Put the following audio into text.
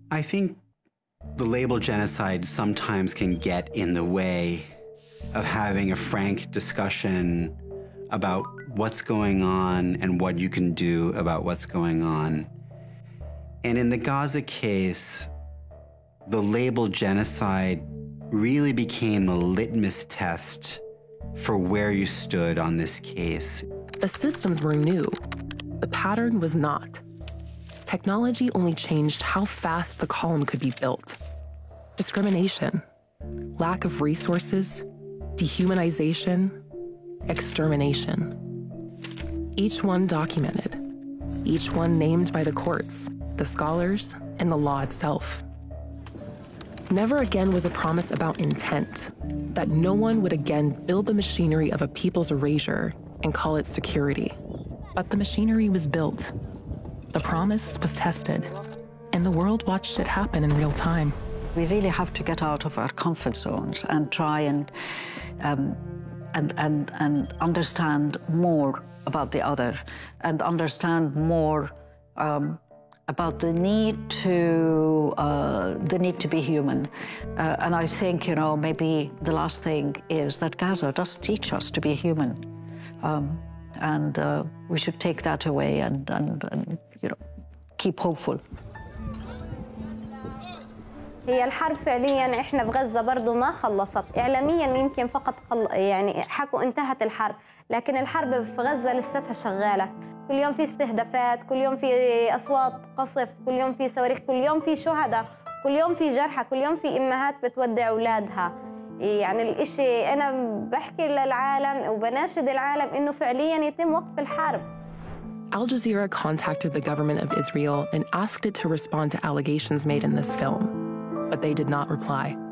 I think the label genocide sometimes can get in the way of having a frank discussion about what's going on and what you can do about what's going on. And in the Gaza case, the label genocide really became a litmus test for where you stood on this case. The systems were new. The pattern was not. Technology only changed how fast the column could be built. Discrimination, lack of resources, dehumanization, extermination. Each one documented, each one named by the courts, the scholars, and the law itself. Never again was a promise about intent, that no one would again build the machinery of a people's erasure and call it security. But the machinery was built. The promise was tested, and the world watched it happen in real time. We really have to get out of our comfort zones and try and understand more about the other, and understand more about the need to be human. And I think, maybe the last thing is that Gaza does teach us to be human, and we should take that away and keep hopeful. هي الحرب فعليا احنا بغزة برضو ما خلصت اعلاميا، يمكن فقط يعني حكوا انتهت الحرب، لكن الحرب في غزة لساتها شغالة. كل يوم في استهدافات، كل يوم في اصوات قصف، كل يوم في صواريخ، كل يوم في شهداء، كل يوم في جرحى، كل يوم في امهات بتودع اولادها. يعني الاشي انا بحكي للعالم وبناشد العالم انه فعليا يتم وقف الحرب. Al Jazeera contacted the government of Israel and asked it to respond to allegations made in this film, but they did not reply.